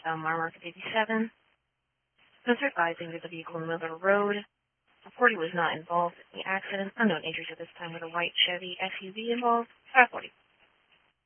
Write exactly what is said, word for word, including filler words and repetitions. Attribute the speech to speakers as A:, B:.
A: southbound Mar Market eighty-seven. Spencer advising that the vehicle in the middle of the road. The forty was not involved in the accident. Unknown injuries at this time with a white Chevy S U V involved. five forty.